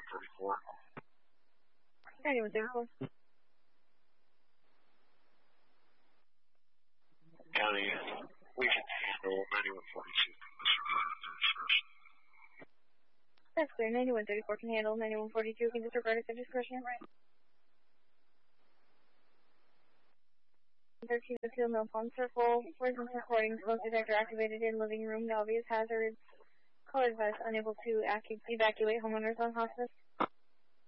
9134. County, we can handle 9142. That's clear. 9134 can handle. 9142 can disregard at their discretion. Right. 13 Field Mill Palm Circle. Voice recording. Smoke detector activated in living room. No obvious hazards. Call advice. Unable to evacuate homeowners on hospice.